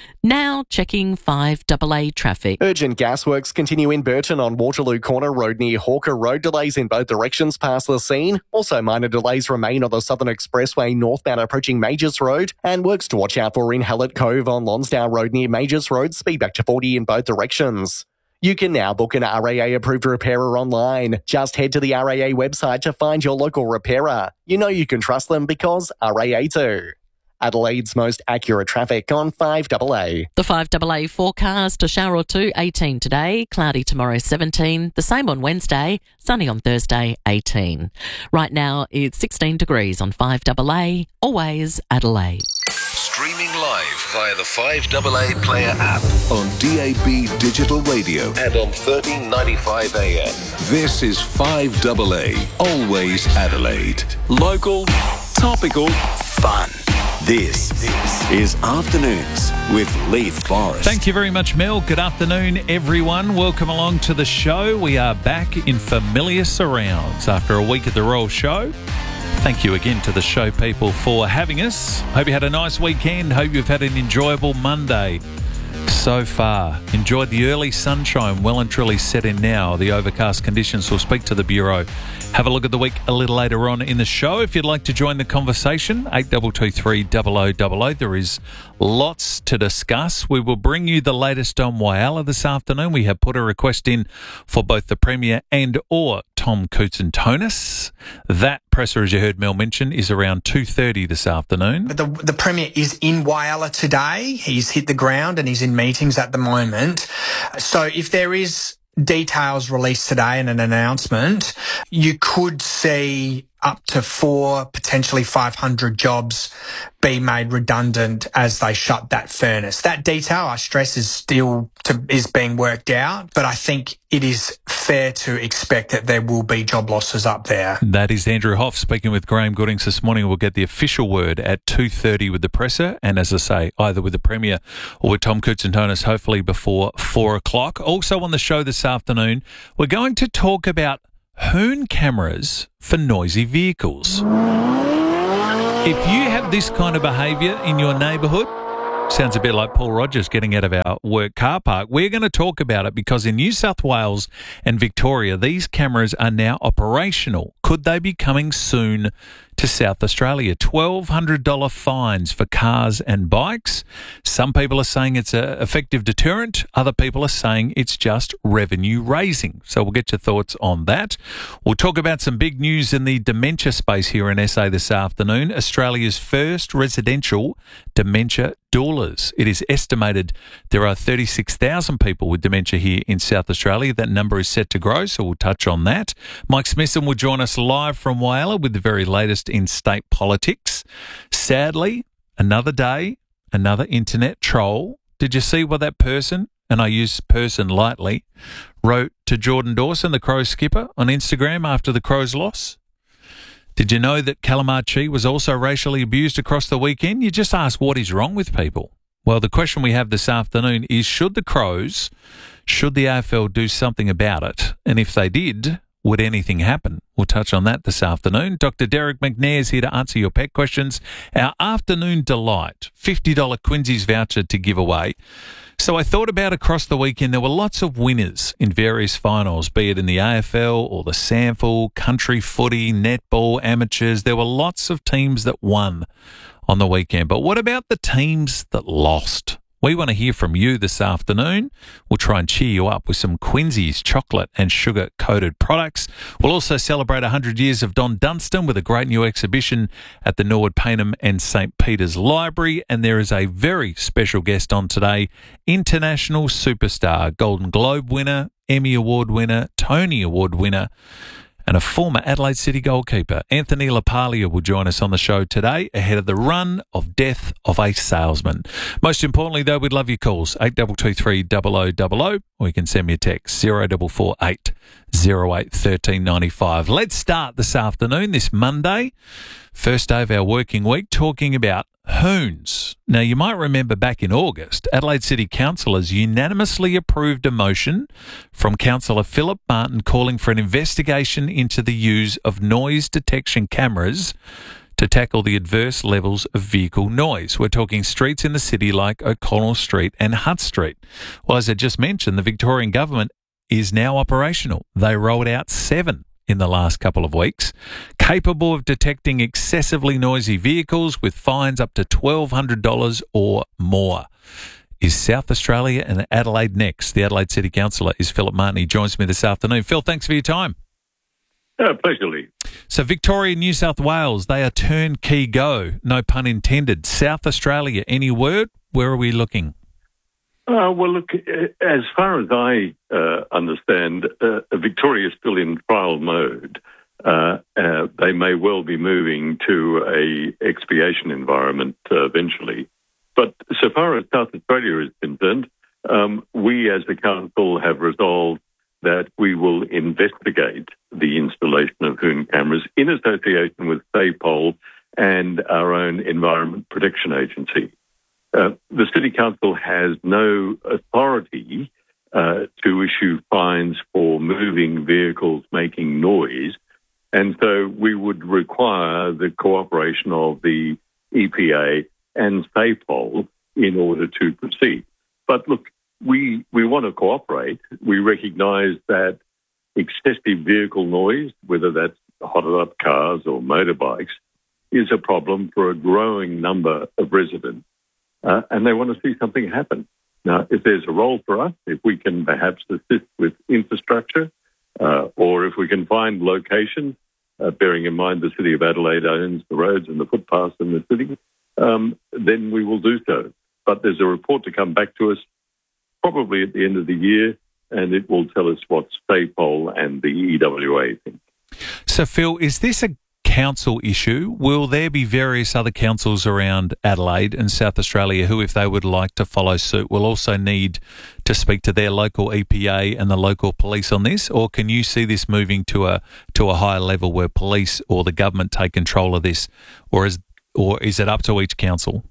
Now checking five A A traffic. Urgent gas works continue in Burton on Waterloo Corner Road near Hawker Road. Delays in both directions past the scene. Also minor delays remain on the Southern Expressway northbound approaching Majors Road, and works to watch out for in Hallett Cove on Lonsdale Road near Majors Road. Speed back to forty in both directions. You can now book an R A A-approved repairer online. Just head to the R A A website to find your local repairer. You know you can trust them because R A A do. Adelaide's most accurate traffic on five A A. The five A A forecast, a shower or two, eighteen today, cloudy tomorrow, seventeen, the same on Wednesday, sunny on Thursday, eighteen. Right now it's sixteen degrees on five A A, always Adelaide. Streaming live via the five A A Player app on D A B Digital Radio and on thirteen ninety-five A M. This is five A A, always Adelaide. Local, topical, fun. This is Afternoons with Leith Forrest. Thank you very much, Mel. Good afternoon, everyone. Welcome along to the show. We are back in familiar surrounds after a week at the Royal Show. Thank you again to the show people for having us. Hope you had a nice weekend. Hope you've had an enjoyable Monday so far. Enjoyed the early sunshine, well and truly set in now. The overcast conditions will speak to the Bureau. Have a look at the week a little later on in the show. If you'd like to join the conversation, eight two two three, zero zero zero zero. There is lots to discuss. We will bring you the latest on Whyalla this afternoon. We have put a request in for both the Premier and or Tom Koutsantonis. That presser, as you heard Mel mention, is around two thirty this afternoon. But the, the Premier is in Whyalla today. He's hit the ground and he's in meetings at the moment. So if there is details released today and an announcement, you could see up to four, potentially five hundred jobs be made redundant as they shut that furnace. That detail, I stress, is still to, is being worked out, but I think it is fair to expect that there will be job losses up there. That is Andrew Hoff speaking with Graham Goodings this morning. We'll get the official word at two thirty with the presser, and as I say, either with the Premier or with Tom Koutsantonis, hopefully before four o'clock. Also on the show this afternoon, we're going to talk about Hoon cameras for noisy vehicles. If you have this kind of behaviour in your neighbourhood, sounds a bit like Paul Rogers getting out of our work car park. We're going to talk about it because in New South Wales and Victoria, these cameras are now operational. Could they be coming soon to South Australia? twelve hundred dollars fines for cars and bikes. Some people are saying it's an effective deterrent. Other people are saying it's just revenue raising. So we'll get your thoughts on that. We'll talk about some big news in the dementia space here in S A this afternoon. Australia's first residential dementia doulas. It is estimated there are thirty-six thousand people with dementia here in South Australia. That number is set to grow, so we'll touch on that. Mike Smithson will join us live from Whyalla with the very latest in state politics. Sadly, another day, another internet troll. Did you see what that person, and I use person lightly, wrote to Jordan Dawson, the Crows skipper, on Instagram after the Crows' loss? Did you know that Calamar Chi was also racially abused across the weekend? You just ask what is wrong with people. Well, the question we have this afternoon is, should the Crows, should the A F L do something about it? And if they did, would anything happen? We'll touch on that this afternoon. Doctor Derek McNair is here to answer your pet questions. Our afternoon delight, fifty dollars Quincy's voucher to give away. So I thought about across the weekend, there were lots of winners in various finals, be it in the A F L or the SANFL, country footy, netball, amateurs. There were lots of teams that won on the weekend. But what about the teams that lost? We want to hear from you this afternoon. We'll try and cheer you up with some Quincy's chocolate and sugar-coated products. We'll also celebrate one hundred years of Don Dunstan with a great new exhibition at the Norwood Payneham and St Peter's Library. And there is a very special guest on today, international superstar, Golden Globe winner, Emmy Award winner, Tony Award winner, and a former Adelaide City goalkeeper. Anthony LaPaglia will join us on the show today ahead of the run of death of a salesman. Most importantly, though, we'd love your calls, eight two two three, zero zero zero zero, or you can send me a text, zero four four eight, zero eight, one three nine five. Let's start this afternoon, this Monday, first day of our working week, talking about Hoons. Now, you might remember back in August, Adelaide City councillors unanimously approved a motion from Councillor Philip Martin calling for an investigation into the use of noise detection cameras to tackle the adverse levels of vehicle noise. We're talking streets in the city like O'Connell Street and Hutt Street. Well, as I just mentioned, the Victorian government is now operational. They rolled out seven in the last couple of weeks, capable of detecting excessively noisy vehicles with fines up to twelve hundred dollars or more. Is South Australia and Adelaide next? The Adelaide City Councillor is Philip Martin. He joins me this afternoon. Phil, thanks for your time. Uh, pleasure, Lee. So Victoria, New South Wales, they are turnkey go, no pun intended. South Australia, any word? Where are we looking? Uh, well, look, as far as I uh, understand, uh, Victoria is still in trial mode. Uh, uh, they may well be moving to a expiation environment uh, eventually. But so far as South Australia is concerned, um, we as a council have resolved that we will investigate the installation of Hoon cameras in association with SAPOL and our own Environment Protection Agency. Uh, the City Council has no authority uh, to issue fines for moving vehicles making noise, and so we would require the cooperation of the E P A and SAPOL in order to proceed. But look, we, we want to cooperate. We recognise that excessive vehicle noise, whether that's hotted up cars or motorbikes, is a problem for a growing number of residents. Uh, and they want to see something happen. Now, if there's a role for us, if we can perhaps assist with infrastructure, uh, or if we can find locations, uh, bearing in mind the City of Adelaide owns the roads and the footpaths in the city, um, then we will do so. But there's a report to come back to us probably at the end of the year, and it will tell us what SAPOL and the E W A think. So, Phil, is this a council issue. Will there be various other councils around Adelaide and South Australia who, if they would like to follow suit, will also need to speak to their local E P A and the local police on this? Or can you see this moving to a to a higher level where police or the government take control of this? Or is, or is it up to each council?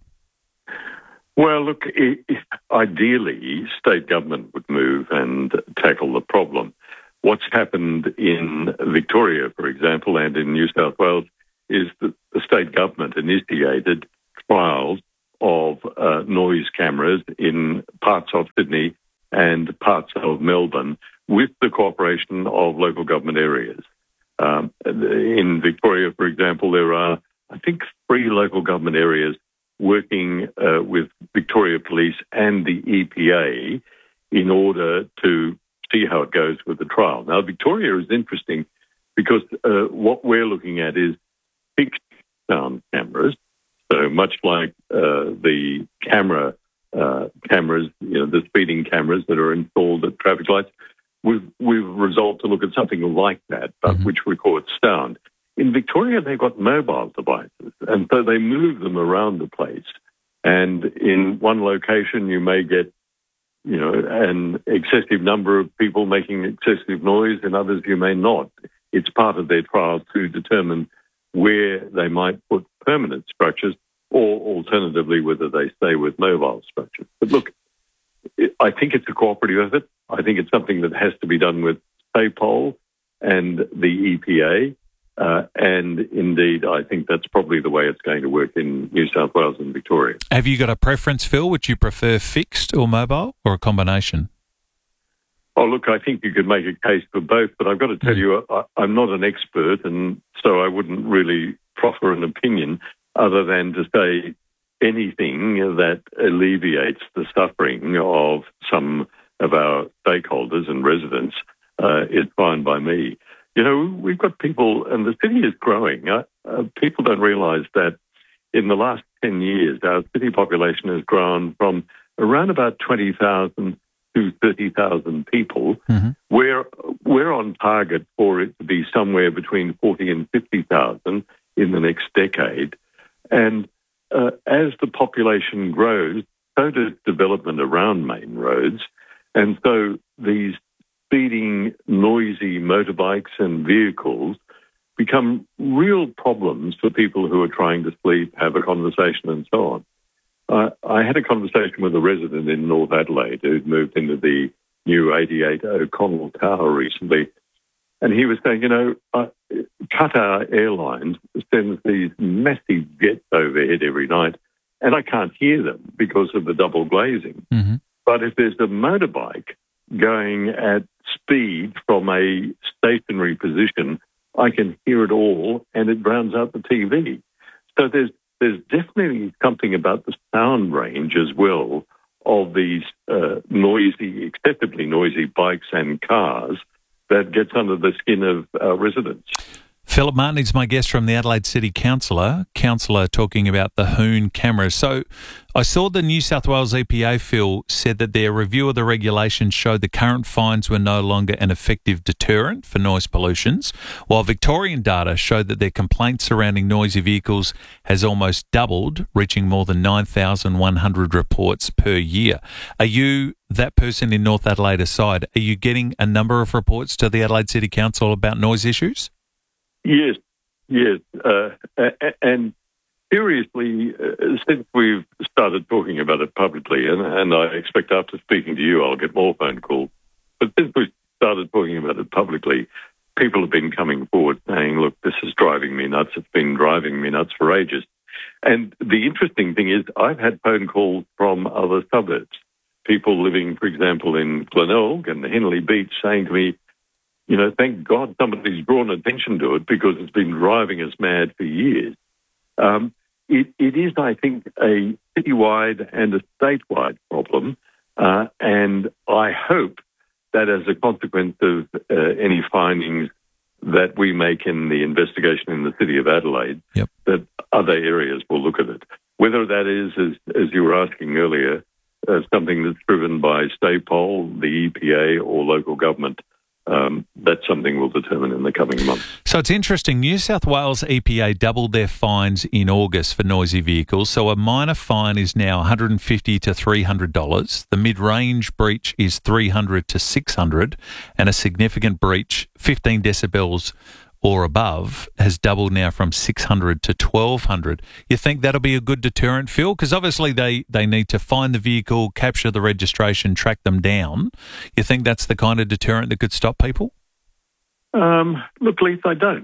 Well, look, i ideally, state government would move and tackle the problem. What's happened in Victoria, for example, and in New South Wales, is that the state government initiated trials of uh, noise cameras in parts of Sydney and parts of Melbourne with the cooperation of local government areas. Um, in Victoria, for example, there are, I think, three local government areas working uh, with Victoria Police and the E P A in order to see how it goes with the trial. Now, Victoria is interesting because uh, what we're looking at is fixed sound cameras. So much like uh, the camera uh, cameras, you know, the speeding cameras that are installed at traffic lights, we've, we've resolved to look at something like that, but mm-hmm. which records sound. In Victoria, they've got mobile devices, and so they move them around the place. And in one location, you may get you know, an excessive number of people making excessive noise, and others you may not. It's part of their trial to determine where they might put permanent structures or alternatively whether they stay with mobile structures. But look, I think it's a cooperative effort. I think it's something that has to be done with SAPOL and the E P A. Uh, and indeed, I think that's probably the way it's going to work in New South Wales and Victoria. Have you got a preference, Phil? Would you prefer fixed or mobile, or a combination? Oh, look, I think you could make a case for both, but I've got to tell you, I, I'm not an expert, and so I wouldn't really proffer an opinion other than to say anything that alleviates the suffering of some of our stakeholders and residents uh, is fine by me. You know, we've got people, and the city is growing. Uh, uh, people don't realise that in the last ten years, our city population has grown from around about twenty thousand to thirty thousand people. Mm-hmm. We're, we're on target for it to be somewhere between forty and fifty thousand in the next decade. And uh, as the population grows, so does development around main roads. And so these speeding, noisy motorbikes and vehicles become real problems for people who are trying to sleep, have a conversation and so on. Uh, I had a conversation with a resident in North Adelaide who'd moved into the new eighty-eight O'Connell Tower recently, and he was saying, you know, uh, Qatar Airlines sends these massive jets overhead every night, and I can't hear them because of the double glazing. Mm-hmm. But if there's a motorbike going at speed from a stationary position, I can hear it all, and it drowns out the T V. So there's there's definitely something about the sound range as well of these uh, noisy, excessively noisy bikes and cars that gets under the skin of uh, residents. Philip Martin is my guest from the Adelaide City Councillor, Councillor talking about the Hoon cameras. So I saw the New South Wales E P A, Phil, said that their review of the regulations showed the current fines were no longer an effective deterrent for noise pollutions, while Victorian data showed that their complaints surrounding noisy vehicles has almost doubled, reaching more than nine thousand one hundred reports per year. Are you, that person in North Adelaide aside, are you getting a number of reports to the Adelaide City Council about noise issues? Yes, yes. Uh, and seriously, uh, since we've started talking about it publicly, and, and I expect after speaking to you I'll get more phone calls, but since we've started talking about it publicly, people have been coming forward saying, look, this is driving me nuts. It's been driving me nuts for ages. And the interesting thing is I've had phone calls from other suburbs, people living, for example, in Glenelg and the Henley Beach saying to me, you know, thank God somebody's drawn attention to it because it's been driving us mad for years. Um, it, it is, I think, a citywide and a statewide problem, uh, and I hope that as a consequence of uh, any findings that we make in the investigation in the City of Adelaide, yep. that other areas will look at it. Whether that is, as, as you were asking earlier, uh, something that's driven by SAPOL, the E P A or local government, um, that's something we'll determine in the coming months. So it's interesting. New South Wales E P A doubled their fines in August for noisy vehicles. So a minor fine is now one hundred fifty dollars to three hundred dollars. The mid-range breach is three hundred dollars to six hundred dollars. And a significant breach, fifteen decibels or above, has doubled now from six hundred dollars to twelve hundred dollars. You think that'll be a good deterrent, Phil? Because obviously they, they need to find the vehicle, capture the registration, track them down. You think that's the kind of deterrent that could stop people? Um, look, Leith, I don't.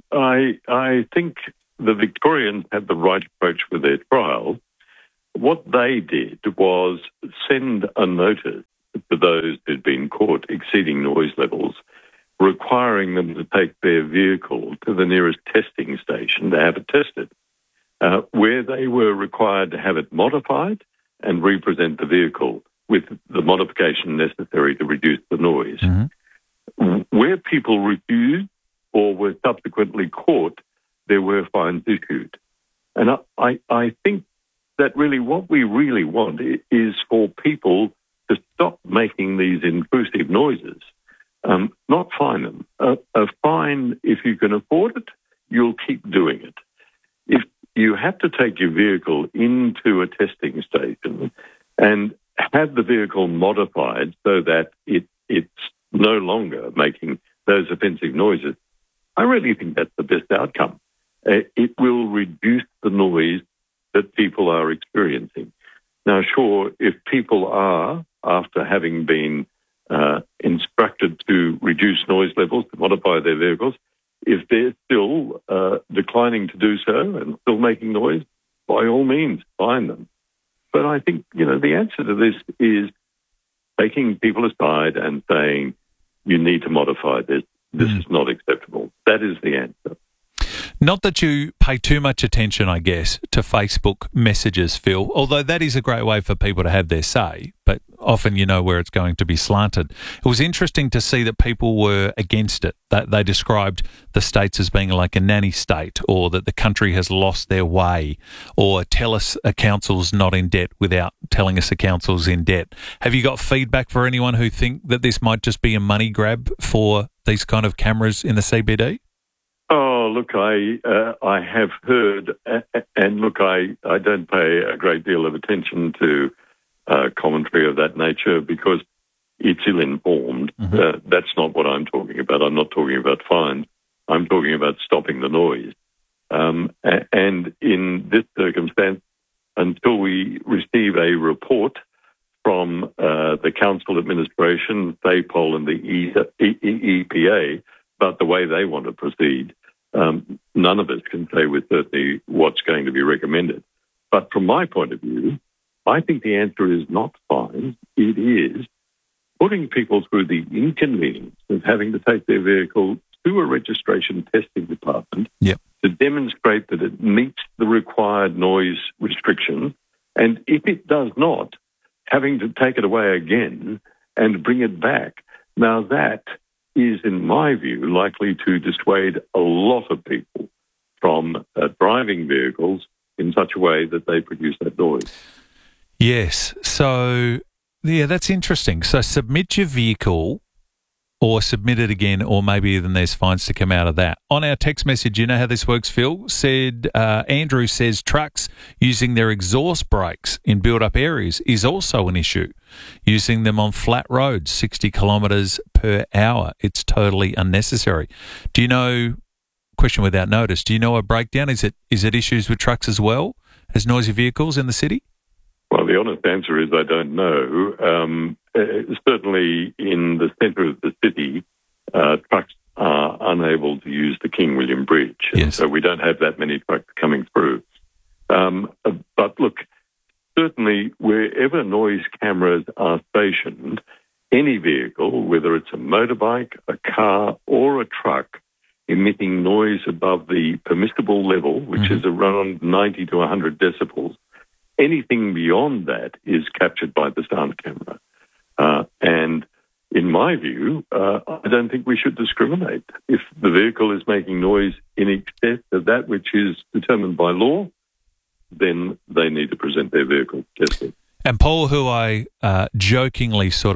I I think the Victorians had the right approach with their trial. What they did was send a notice to those who'd been caught exceeding noise levels, requiring them to take their vehicle to the nearest testing station to have it tested, uh, where they were required to have it modified and represent the vehicle with the modification necessary to reduce the noise. Mm-hmm. Where people refused or were subsequently caught, there were fines issued. And I, I, I think that really what we really want is for people to stop making these intrusive noises. Um, not fine them. A, a fine, if you can afford it, you'll keep doing it. If you have to take your vehicle into a testing station and have the vehicle modified so that it it's no longer making those offensive noises, I really think that's the best outcome. Uh, it will reduce the noise that people are experiencing. Now, sure, if people are, after having been Uh, instructed to reduce noise levels, to modify their vehicles, if they're still uh, declining to do so and still making noise, by all means, fine them. But I think, you know, the answer to this is taking people aside and saying, you need to modify this. This mm. is not acceptable. That is the answer. Not that you pay too much attention, I guess, to Facebook messages, Phil, although that is a great way for people to have their say, but often you know where it's going to be slanted. It was interesting to see that people were against it, that they described the states as being like a nanny state, or that the country has lost their way, or tell us a council's not in debt without telling us a council's in debt. Have you got feedback for anyone who think that this might just be a money grab for these kind of cameras in the C B D? Oh, look, I uh, I have heard, uh, and look, I, I don't pay a great deal of attention to uh, commentary of that nature because it's ill-informed. Mm-hmm. Uh, that's not what I'm talking about. I'm not talking about fines. I'm talking about stopping the noise. Um, and in this circumstance, until we receive a report from uh, the council administration, FAPOL and the E P A about the way they want to proceed, um, none of us can say with certainty what's going to be recommended. But from my point of view, I think the answer is not fines. It is putting people through the inconvenience of having to take their vehicle to a registration testing department yep. to demonstrate that it meets the required noise restrictions. And if it does not, having to take it away again and bring it back. Now that is, in my view, likely to dissuade a lot of people from uh, driving vehicles in such a way that they produce that noise. Yes. So, yeah, that's interesting. So submit your vehicle or submit it again, or maybe even there's fines to come out of that. On our text message, you know how this works, Phil? Said uh, Andrew says trucks using their exhaust brakes in built-up areas is also an issue. Using them on flat roads, sixty kilometres per hour, it's totally unnecessary. Do you know, question without notice, do you know a breakdown? Is it is it issues with trucks as well as noisy vehicles in the city? Well, the honest answer is I don't know. Um, uh, certainly in the centre of the city, uh, trucks are unable to use the King William Bridge. Yes. So we don't have that many trucks coming through. Um, but look, certainly wherever noise cameras are stationed, any vehicle, whether it's a motorbike, a car or a truck, emitting noise above the permissible level, which mm-hmm. is around ninety to one hundred decibels, anything beyond that is captured by the sound camera. Uh, and in my view, uh, I don't think we should discriminate. If the vehicle is making noise in excess of that which is determined by law, then they need to present their vehicle tested. And Paul, who I uh, jokingly sort of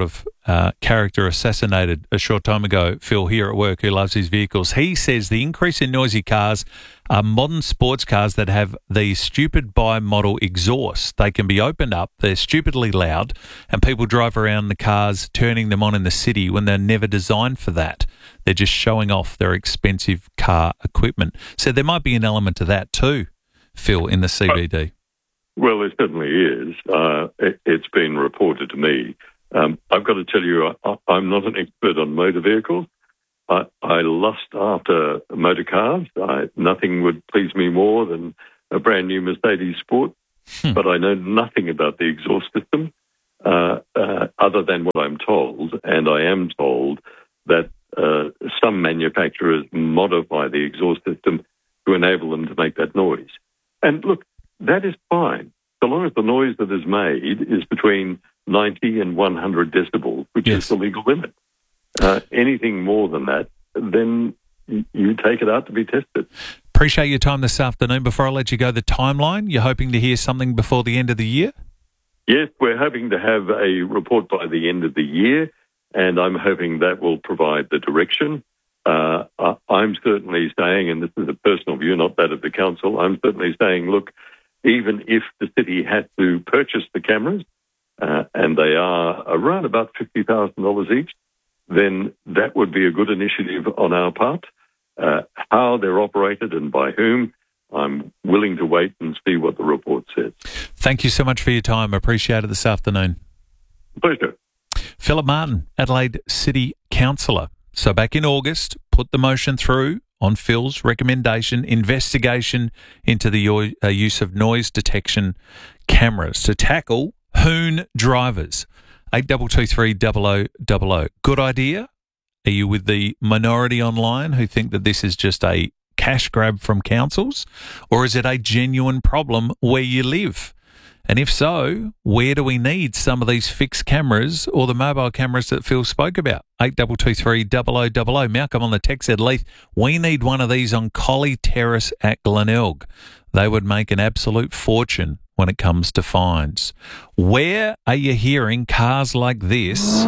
uh, character assassinated a short time ago, Phil, here at work, who loves his vehicles. He says the increase in noisy cars are modern sports cars that have the stupid bi-model exhaust. They can be opened up, they're stupidly loud, and people drive around the cars turning them on in the city when they're never designed for that. They're just showing off their expensive car equipment. So there might be an element to that too, Phil, in the C B D. Well, it certainly is. Uh, it, it's been reported to me. Um, I've got to tell you, I, I'm not an expert on motor vehicles. I, I lust after motor cars. I, nothing would please me more than a brand new Mercedes Sport, hmm. but I know nothing about the exhaust system uh, uh, other than what I'm told, and I am told that uh, some manufacturers modify the exhaust system to enable them to make that noise. And look, that is fine, so long as the noise that is made is between ninety and one hundred decibels, which yes. is the legal limit. Uh, anything more than that, then you take it out to be tested. Appreciate your time this afternoon. Before I let you go, the timeline, you're hoping to hear something before the end of the year? Yes, we're hoping to have a report by the end of the year, and I'm hoping that will provide the direction. Uh, I'm certainly saying, and this is a personal view, not that of the council, I'm certainly saying, look, even if the city had to purchase the cameras, uh, and they are around about fifty thousand dollars each, then that would be a good initiative on our part. Uh, how they're operated and by whom, I'm willing to wait and see what the report says. Thank you so much for your time. Appreciate it this afternoon. Pleasure. Philip Martin, Adelaide City Councillor. So back in August, put the motion through on Phil's recommendation, investigation into the uh, use of noise detection cameras to tackle hoon drivers. eight two two three double oh double oh. Good idea? Are you with the minority online who think that this is just a cash grab from councils? Or is it a genuine problem where you live? And if so, where do we need some of these fixed cameras or the mobile cameras that Phil spoke about? eight two two three double oh double oh. Malcolm on the text said, Leith, we need one of these on Collie Terrace at Glenelg. They would make an absolute fortune when it comes to fines. Where are you hearing cars like this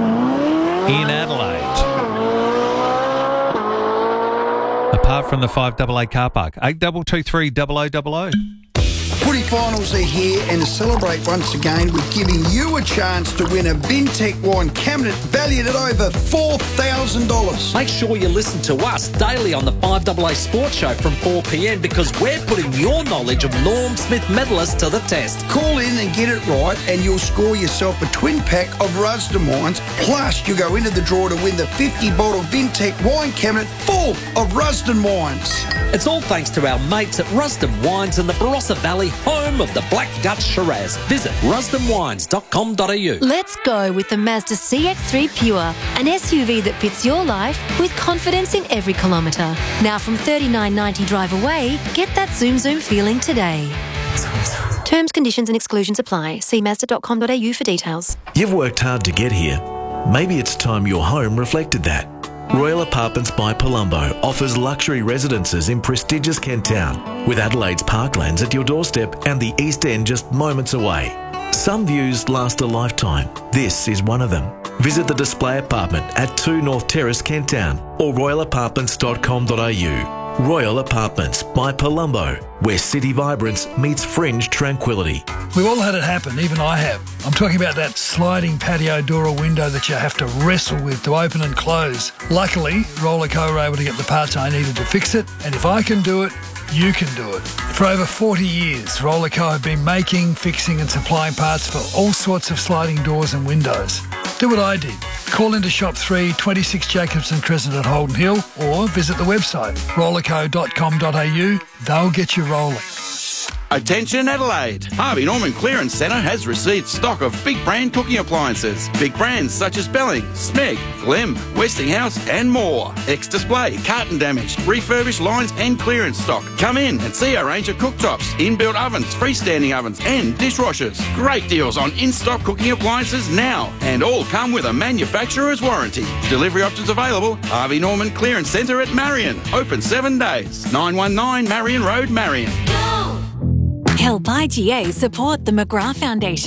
in Adelaide? Apart from the five A A car park. eight two two three double oh double oh. Footy finals are here, and to celebrate once again, we're giving you a chance to win a Vintec wine cabinet valued at over four thousand dollars. Make sure you listen to us daily on the five A A Sports Show from four p m because we're putting your knowledge of Norm Smith medalists to the test. Call in and get it right, and you'll score yourself a twin pack of Rusden wines. Plus, you go into the draw to win the fifty bottle Vintec wine cabinet full of Rusden wines. It's all thanks to our mates at Rusden Wines in the Barossa Valley, home of the Black Dutch Shiraz. Visit rusden wines dot com dot a u. Let's go with the Mazda C X three Pure, an S U V that fits your life with confidence in every kilometre. Now from thirty-nine ninety drive away, get that zoom zoom feeling today. Terms, conditions and exclusions apply. See mazda dot com dot a u for details. You've worked hard to get here. Maybe it's time your home reflected that. Royal Apartments by Palumbo offers luxury residences in prestigious Kent Town, with Adelaide's parklands at your doorstep and the East End just moments away. Some views last a lifetime. This is one of them. Visit the display apartment at two North Terrace, Kent Town, or royal apartments dot com dot a u. Royal Apartments by Palumbo, where city vibrance meets fringe tranquility. We've all had it happen, even I have. I'm talking about that sliding patio door or window that you have to wrestle with to open and close. Luckily, Rollerco were able to get the parts I needed to fix it, and if I can do it, you can do it. For over forty years, Rollerco have been making, fixing and supplying parts for all sorts of sliding doors and windows. Do what I did. Call into shop three, twenty-six Jacobson Crescent at Holden Hill, or visit the website rollerco dot com dot a u. They'll get you rolling. Attention Adelaide! Harvey Norman Clearance Centre has received stock of big brand cooking appliances. Big brands such as Belling, Smeg, Glim, Westinghouse and more. Ex-display, carton damage, refurbished lines and clearance stock. Come in and see our range of cooktops, inbuilt ovens, freestanding ovens and dishwashers. Great deals on in-stock cooking appliances now, and all come with a manufacturer's warranty. Delivery options available. Harvey Norman Clearance Centre at Marion. Open seven days. nine one nine Marion Road, Marion. Help I G A support the McGrath Foundation.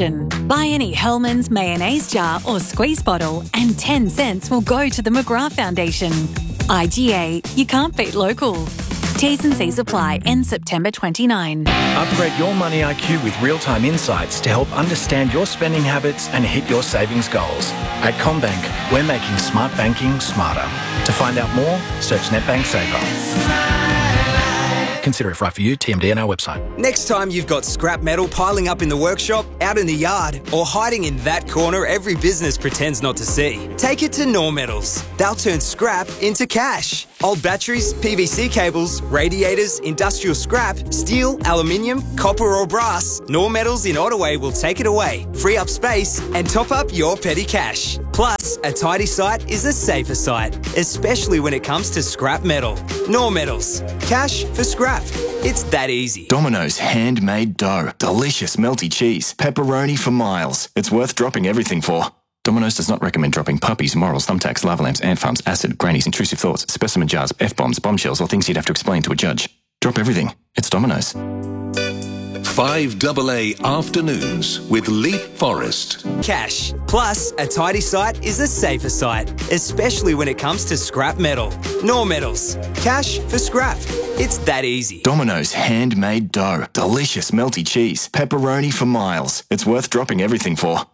Buy any Hellmann's mayonnaise jar or squeeze bottle and ten cents will go to the McGrath Foundation. I G A, you can't beat local. T's and C's apply, end September twenty-ninth. Upgrade your money I Q with real-time insights to help understand your spending habits and hit your savings goals. At CommBank, we're making smart banking smarter. To find out more, search NetBank Saver. Consider if right for you, T M D on our website. Next time you've got scrap metal piling up in the workshop, out in the yard, or hiding in that corner every business pretends not to see, take it to Nor Metals. They'll turn scrap into cash. Old batteries, P V C cables, radiators, industrial scrap, steel, aluminium, copper or brass, Nor Metals in Ottaway will take it away, free up space and top up your petty cash. Plus, a tidy site is a safer site, especially when it comes to scrap metal. Nor Metals. Cash for scrap. It's that easy. Domino's handmade dough. Delicious melty cheese. Pepperoni for miles. It's worth dropping everything for. Domino's does not recommend dropping puppies, morals, thumbtacks, lava lamps, ant farms, acid, grannies, intrusive thoughts, specimen jars, F-bombs, bombshells, or things you'd have to explain to a judge. Drop everything. It's Domino's. five double A Afternoons with Leap Forest. Cash. Plus, a tidy site is a safer site, especially when it comes to scrap metal. Nor Metals. Cash for scrap. It's that easy. Domino's handmade dough. Delicious melty cheese. Pepperoni for miles. It's worth dropping everything for.